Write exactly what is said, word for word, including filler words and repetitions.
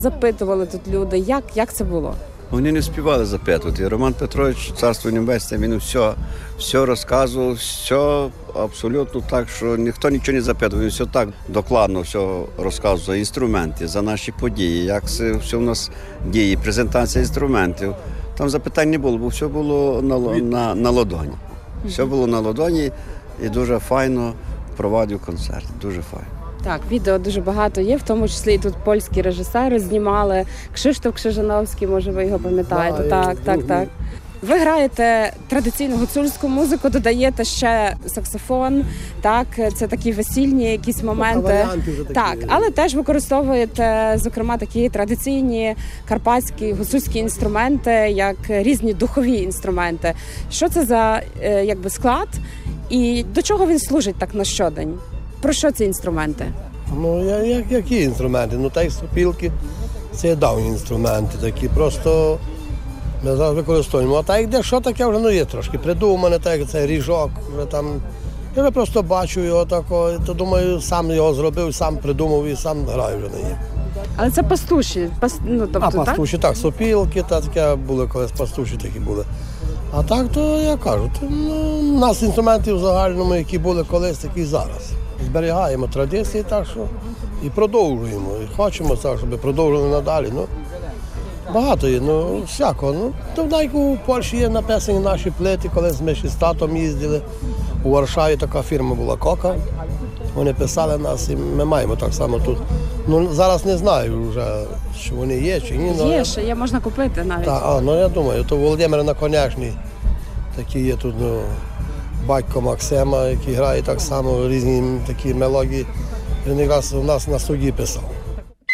Запитували тут люди, як, як це було? Вони не співали запитувати. Роман Петрович, царство небесне, він все, все розказував, все абсолютно так, що ніхто нічого не запитував. Він все так докладно все розказував за інструменти, за наші події, як це все у нас діє, презентація інструментів. Там запитань не було, бо все було на, на, на ладоні. Все було на ладоні і дуже файно провадив концерт, дуже файно. Так, відео дуже багато є, в тому числі і тут польські режисери знімали. Кшиштоф Кшижановський, може ви його пам'ятаєте. Так, так, так. Ви граєте традиційну гуцульську музику, додаєте ще саксофон, так, це такі весільні якісь моменти. Так, але теж використовуєте, зокрема, такі традиційні карпатські гуцульські інструменти, як різні духові інструменти. Що це за якби склад і до чого він служить так на щодень? Про що ці інструменти? Ну, як, які інструменти? Ну, так, сопілки, це давні інструменти такі, просто ми зараз використовуємо. А так, де що таке вже, ну, є трошки придумане, так, як це ріжок, вже там, я вже просто бачу його такого, то думаю, сам його зробив, сам придумав і сам граю вже на ній. Але це пастуші, пас, ну, тобто, а пастуші, так, так сопілки, та, таке були колись, пастуші такі були. А так, то я кажу, то, ну, у нас інструменти в загальному, які були колись, такі і зараз. Зберігаємо традиції, так що і продовжуємо. І хочемо так, щоб продовжували надалі. Ну, багато є, ну, всякого. Ну, то навіть у Польщі є написані наші плити, коли ми ще з татом їздили. У Варшаві така фірма була «Кока». Вони писали нас, і ми маємо так само тут. Ну, зараз не знаю вже, що вони є чи ні. Є, ще є, можна купити навіть. Так, а, ну я думаю, то Володимир Наконечний, такі є тут, ну, батько Максима, який грає так само різні такі мелодії. Він якраз у нас на суді писав.